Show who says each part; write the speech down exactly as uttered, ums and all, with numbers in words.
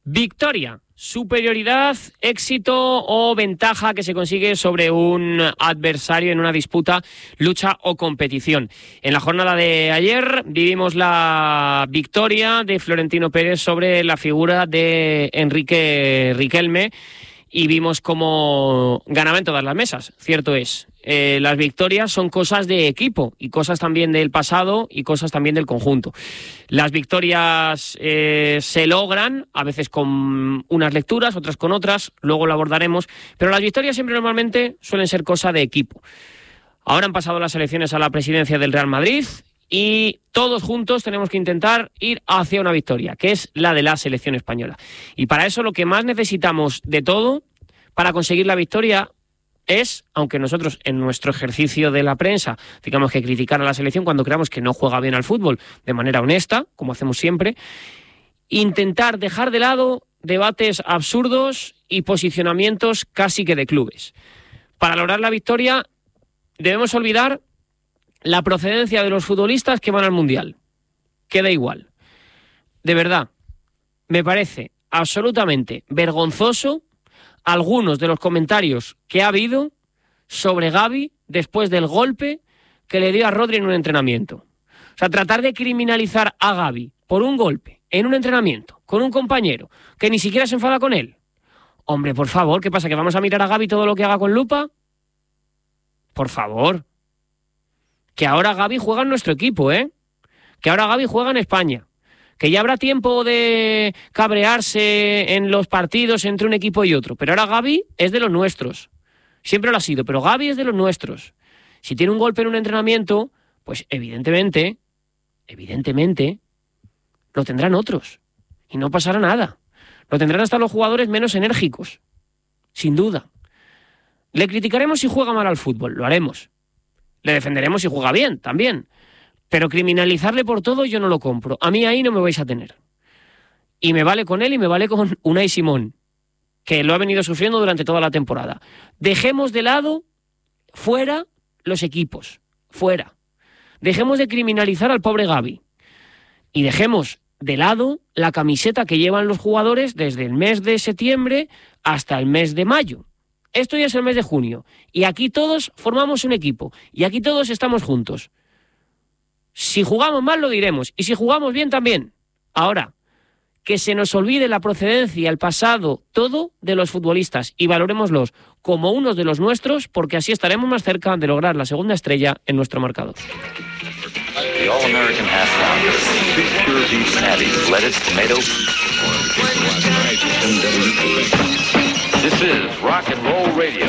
Speaker 1: Victoria, superioridad, éxito o ventaja que se consigue sobre un adversario en una disputa, lucha o competición. En la jornada de ayer vivimos la victoria de Florentino Pérez sobre la figura de Enrique Riquelme y vimos cómo ganaba en todas las mesas, cierto es. Eh, las victorias son cosas de equipo y cosas también del pasado y cosas también del conjunto. Las victorias eh, se logran, a veces con unas lecturas, otras con otras, luego lo abordaremos, pero las victorias siempre normalmente suelen ser cosa de equipo. Ahora han pasado las elecciones a la presidencia del Real Madrid y todos juntos tenemos que intentar ir hacia una victoria, que es la de la selección española. Y para eso lo que más necesitamos de todo, para conseguir la victoria, es, aunque nosotros en nuestro ejercicio de la prensa digamos que criticar a la selección cuando creamos que no juega bien al fútbol de manera honesta, como hacemos siempre, intentar dejar de lado debates absurdos y posicionamientos casi que de clubes. Para lograr la victoria debemos olvidar la procedencia de los futbolistas que van al Mundial. Queda igual. De verdad, me parece absolutamente vergonzoso algunos de los comentarios que ha habido sobre Gavi después del golpe que le dio a Rodri en un entrenamiento. O sea, tratar de criminalizar a Gavi por un golpe en un entrenamiento con un compañero que ni siquiera se enfada con él. Hombre, por favor, ¿qué pasa? ¿Que vamos a mirar a Gavi todo lo que haga con lupa? Por favor. Que ahora Gavi juega en nuestro equipo, ¿eh? Que ahora Gavi juega en España. Que ya habrá tiempo de cabrearse en los partidos entre un equipo y otro. Pero ahora Gavi es de los nuestros. Siempre lo ha sido, pero Gavi es de los nuestros. Si tiene un golpe en un entrenamiento, pues evidentemente, evidentemente, lo tendrán otros. Y no pasará nada. Lo tendrán hasta los jugadores menos enérgicos. Sin duda. Le criticaremos si juega mal al fútbol, lo haremos. Le defenderemos si juega bien, también. Pero criminalizarle por todo yo no lo compro. A mí ahí no me vais a tener. Y me vale con él y me vale con Unai Simón, que lo ha venido sufriendo durante toda la temporada. Dejemos de lado, fuera, los equipos. Fuera. Dejemos de criminalizar al pobre Gavi. Y dejemos de lado la camiseta que llevan los jugadores desde el mes de septiembre hasta el mes de mayo. Esto ya es el mes de junio. Y aquí todos formamos un equipo. Y aquí todos estamos juntos. Si jugamos mal lo diremos, y si jugamos bien también. Ahora, que se nos olvide la procedencia, el pasado, todo de los futbolistas y valorémoslos como unos de los nuestros, porque así estaremos más cerca de lograr la segunda estrella en nuestro marcador.
Speaker 2: The All-American Half Pounder, two pure beef patties, lettuce, tomato. This is Rock and Roll Radio.